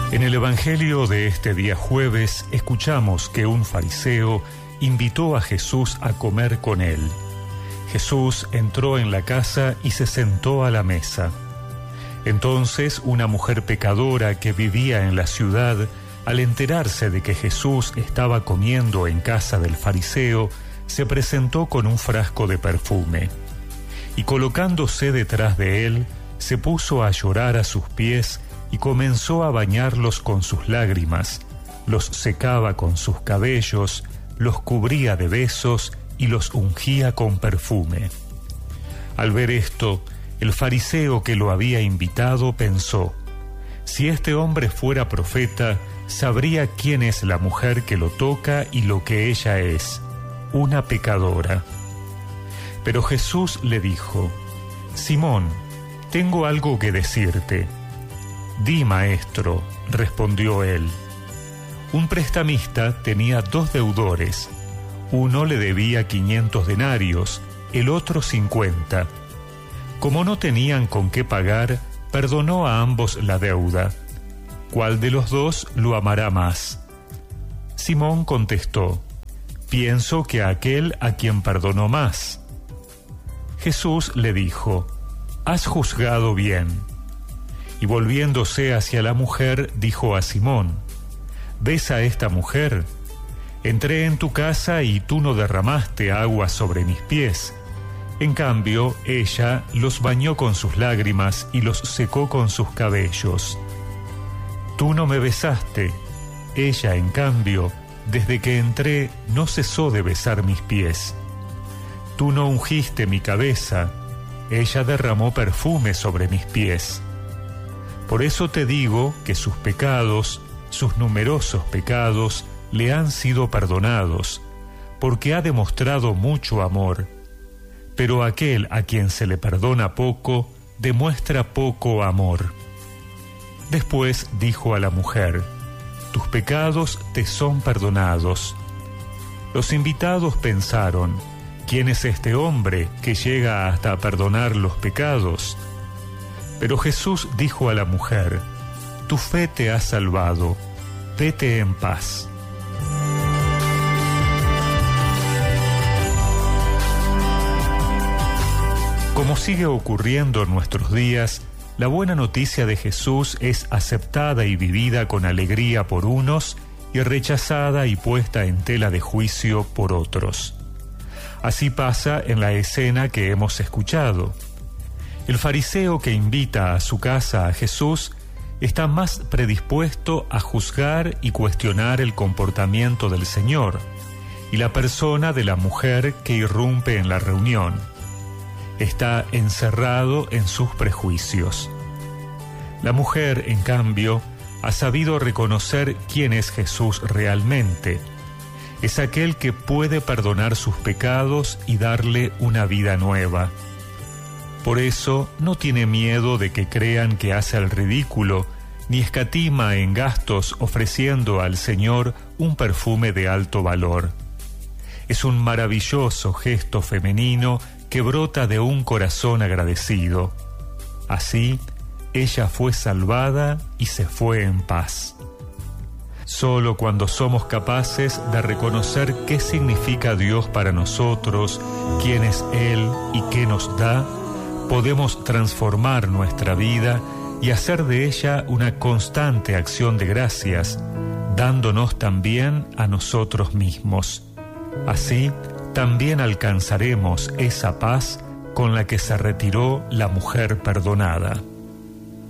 En el Evangelio de este día jueves escuchamos que un fariseo invitó a Jesús a comer con él. Jesús entró en la casa y se sentó a la mesa. Entonces una mujer pecadora que vivía en la ciudad, al enterarse de que Jesús estaba comiendo en casa del fariseo, se presentó con un frasco de perfume. Y colocándose detrás de él, se puso a llorar a sus pies y comenzó a bañarlos con sus lágrimas, los secaba con sus cabellos, los cubría de besos y los ungía con perfume. Al ver esto, el fariseo que lo había invitado pensó: si este hombre fuera profeta, sabría quién es la mujer que lo toca y lo que ella es, una pecadora. Pero Jesús le dijo: Simón, tengo algo que decirte. Di, maestro, respondió él. Un prestamista tenía 2 deudores. Uno le debía 500 denarios, el otro 50. Como no tenían con qué pagar, perdonó a ambos la deuda. ¿Cuál de los 2 lo amará más? Simón contestó: pienso que a aquel a quien perdonó más. Jesús le dijo: has juzgado bien. Y volviéndose hacia la mujer, dijo a Simón: ¿ves a esta mujer? Entré en tu casa y tú no derramaste agua sobre mis pies. En cambio, ella los bañó con sus lágrimas y los secó con sus cabellos. Tú no me besaste. Ella, en cambio, desde que entré, no cesó de besar mis pies. Tú no ungiste mi cabeza. Ella derramó perfume sobre mis pies. Por eso te digo que sus pecados, sus numerosos pecados, le han sido perdonados, porque ha demostrado mucho amor. Pero aquel a quien se le perdona poco, demuestra poco amor. Después dijo a la mujer: tus pecados te son perdonados. Los invitados pensaron: ¿quién es este hombre que llega hasta perdonar los pecados? Pero Jesús dijo a la mujer: tu fe te ha salvado, vete en paz. Como sigue ocurriendo en nuestros días, la buena noticia de Jesús es aceptada y vivida con alegría por unos y rechazada y puesta en tela de juicio por otros. Así pasa en la escena que hemos escuchado. El fariseo que invita a su casa a Jesús está más predispuesto a juzgar y cuestionar el comportamiento del Señor y la persona de la mujer que irrumpe en la reunión. Está encerrado en sus prejuicios. La mujer, en cambio, ha sabido reconocer quién es Jesús realmente. Es aquel que puede perdonar sus pecados y darle una vida nueva. Por eso no tiene miedo de que crean que hace el ridículo, ni escatima en gastos ofreciendo al Señor un perfume de alto valor. Es un maravilloso gesto femenino que brota de un corazón agradecido. Así, ella fue salvada y se fue en paz. Solo cuando somos capaces de reconocer qué significa Dios para nosotros, quién es Él y qué nos da, podemos transformar nuestra vida y hacer de ella una constante acción de gracias, dándonos también a nosotros mismos. Así, también alcanzaremos esa paz con la que se retiró la mujer perdonada.